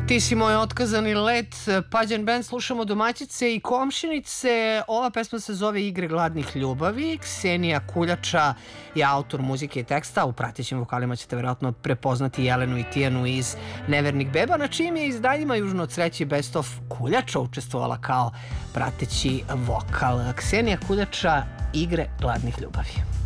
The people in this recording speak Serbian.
Ti si moj otkazani let, Pađen band, slušamo domaćice i komšinice. Ova pesma se zove Igre gladnih ljubavi. Ksenija Kuljača je autor muzike i teksta. U pratećim vokalima ćete verovatno prepoznati Jelenu i Tijanu iz Nevernih beba, na čijim je izdanjima Južno od sreće Best of Kuljača učestvovala kao prateći vokal. Ksenija Kuljača, Igre gladnih ljubavi.